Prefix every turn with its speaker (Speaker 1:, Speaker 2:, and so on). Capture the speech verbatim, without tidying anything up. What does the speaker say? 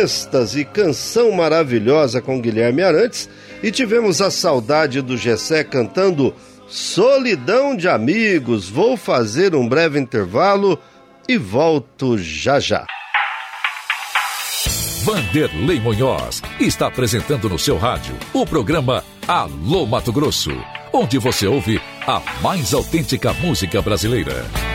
Speaker 1: êxtase, canção maravilhosa com Guilherme Arantes, e tivemos a saudade do Gessé cantando Solidão de Amigos. Vou fazer um breve intervalo e volto já já.
Speaker 2: Vanderlei Munhoz está apresentando no seu rádio o programa Alô Mato Grosso, onde você ouve a mais autêntica música brasileira.